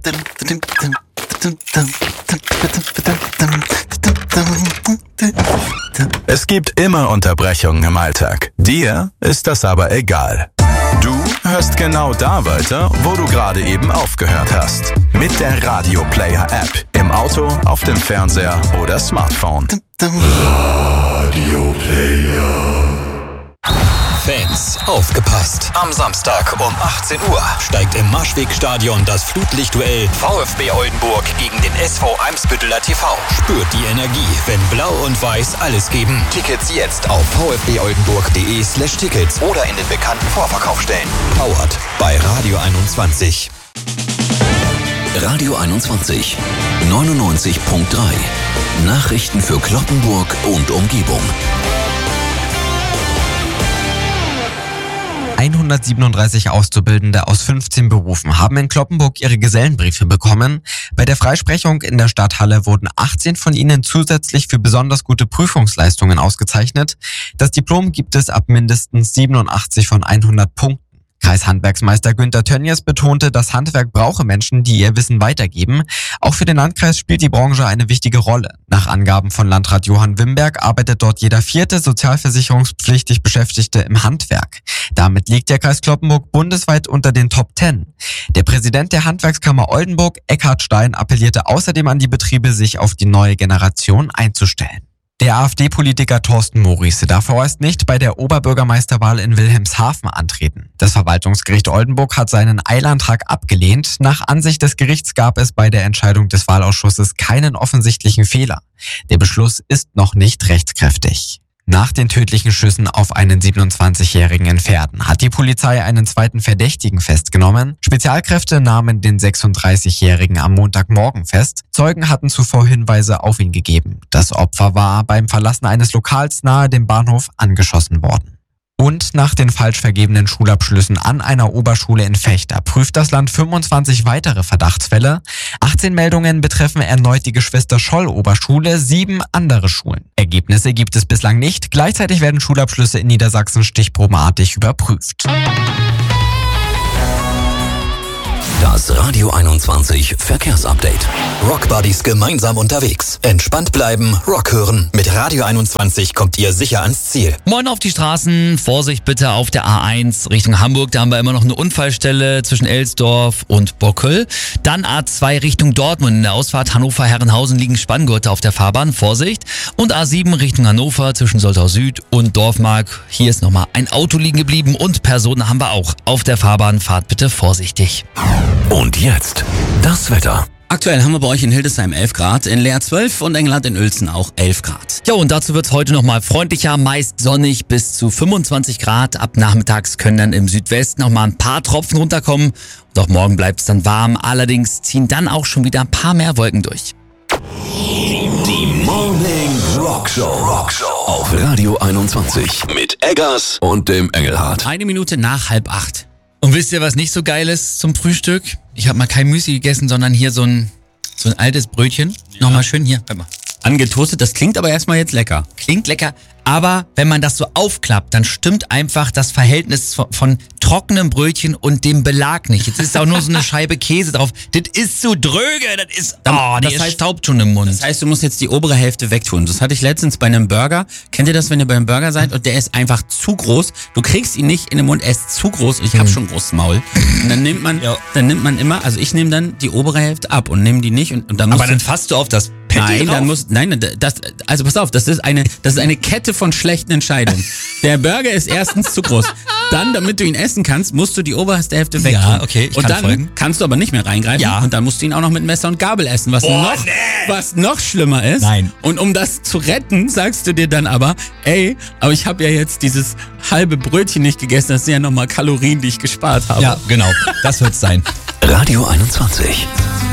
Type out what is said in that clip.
Es gibt immer Unterbrechungen im Alltag. Dir ist das aber egal. Du hörst genau da weiter, wo du gerade eben aufgehört hast. Mit der Radio Player App. Im Auto, auf dem Fernseher oder Smartphone. Radio Player. Fans, aufgepasst! Am Samstag um 18 Uhr steigt im Maschwegstadion das Flutlichtduell VfB Oldenburg gegen den SV Eimsbütteler TV. Spürt die Energie, wenn Blau und Weiß alles geben. Tickets jetzt auf vfboldenburg.de/Tickets oder in den bekannten Vorverkaufsstellen. Powered bei Radio 21. Radio 21 99.3. Nachrichten für Cloppenburg und Umgebung. 137 Auszubildende aus 15 Berufen haben in Cloppenburg ihre Gesellenbriefe bekommen. Bei der Freisprechung in der Stadthalle wurden 18 von ihnen zusätzlich für besonders gute Prüfungsleistungen ausgezeichnet. Das Diplom gibt es ab mindestens 87 von 100 Punkten. Kreishandwerksmeister Günther Tönjes betonte, das Handwerk brauche Menschen, die ihr Wissen weitergeben. Auch für den Landkreis spielt die Branche eine wichtige Rolle. Nach Angaben von Landrat Johann Wimberg arbeitet dort jeder 4. sozialversicherungspflichtig Beschäftigte im Handwerk. Damit liegt der Kreis Cloppenburg bundesweit unter den Top 10. Der Präsident der Handwerkskammer Oldenburg, Eckhard Stein, appellierte außerdem an die Betriebe, sich auf die neue Generation einzustellen. Der AfD-Politiker Thorsten Morice darf vorerst nicht bei der Oberbürgermeisterwahl in Wilhelmshaven antreten. Das Verwaltungsgericht Oldenburg hat seinen Eilantrag abgelehnt. Nach Ansicht des Gerichts gab es bei der Entscheidung des Wahlausschusses keinen offensichtlichen Fehler. Der Beschluss ist noch nicht rechtskräftig. Nach den tödlichen Schüssen auf einen 27-Jährigen in Verden hat die Polizei einen zweiten Verdächtigen festgenommen. Spezialkräfte nahmen den 36-Jährigen am Montagmorgen fest. Zeugen hatten zuvor Hinweise auf ihn gegeben. Das Opfer war beim Verlassen eines Lokals nahe dem Bahnhof angeschossen worden. Und nach den falsch vergebenen Schulabschlüssen an einer Oberschule in Vechta prüft das Land 25 weitere Verdachtsfälle. 18 Meldungen betreffen erneut die Geschwister-Scholl-Oberschule, 7 andere Schulen. Ergebnisse gibt es bislang nicht. Gleichzeitig werden Schulabschlüsse in Niedersachsen stichprobenartig überprüft. Das Radio 21 Verkehrsupdate. Rockbuddies gemeinsam unterwegs. Entspannt bleiben, Rock hören. Mit Radio 21 kommt ihr sicher ans Ziel. Moin auf die Straßen. Vorsicht bitte auf der A1 Richtung Hamburg. Da haben wir immer noch eine Unfallstelle zwischen Elsdorf und Bockel. Dann A2 Richtung Dortmund. In der Ausfahrt Hannover-Herrenhausen liegen Spanngurte auf der Fahrbahn. Vorsicht. Und A7 Richtung Hannover zwischen Soltau Süd und Dorfmark. Hier ist nochmal ein Auto liegen geblieben und Personen haben wir auch auf der Fahrbahn. Fahrt bitte vorsichtig. Und jetzt das Wetter. Aktuell haben wir bei euch in Hildesheim 11 Grad, in Leer 12 und Engelland in Uelzen auch 11 Grad. Ja, und dazu wird es heute nochmal freundlicher, meist sonnig bis zu 25 Grad. Ab nachmittags können dann im Südwesten nochmal ein paar Tropfen runterkommen. Und auch morgen bleibt es dann warm. Allerdings ziehen dann auch schon wieder ein paar mehr Wolken durch. Die Morning Rockshow auf Radio 21 mit Eggers und dem Engelhardt. 1 Minute nach 7:30. Und wisst ihr, was nicht so geil ist zum Frühstück? Ich habe mal kein Müsli gegessen, sondern hier so ein altes Brötchen. Ja. Nochmal schön hier. Warte mal. Angetoastet, das klingt aber erstmal jetzt lecker. Klingt lecker, aber wenn man das so aufklappt, dann stimmt einfach das Verhältnis von trockenem Brötchen und dem Belag nicht. Jetzt ist auch nur so eine Scheibe Käse drauf. Das ist so dröge, das heißt, staubt schon im Mund. Das heißt, du musst jetzt die obere Hälfte wegtun. Das hatte ich letztens bei einem Burger. Kennt ihr das, wenn ihr beim Burger seid und der ist einfach zu groß? Du kriegst ihn nicht in den Mund, er ist zu groß. Ich habe schon ein großes Maul. Und dann nimmt man immer, also ich nehme dann die obere Hälfte ab und nehme die nicht und dann aber dann fasst du auf das Patty drauf? Also pass auf, das ist eine Kette von schlechten Entscheidungen. Der Burger ist erstens zu groß. Dann, damit du ihn essen kannst, musst du die oberste Hälfte weg. Ja, okay, ich und kann dann folgen. Kannst du aber nicht mehr reingreifen. Ja. Und dann musst du ihn auch noch mit Messer und Gabel essen, was noch schlimmer ist. Nein. Und um das zu retten, sagst du dir dann aber ich habe ja jetzt dieses halbe Brötchen nicht gegessen, das sind ja nochmal Kalorien, die ich gespart habe. Ja, genau, das wird's sein. Radio 21.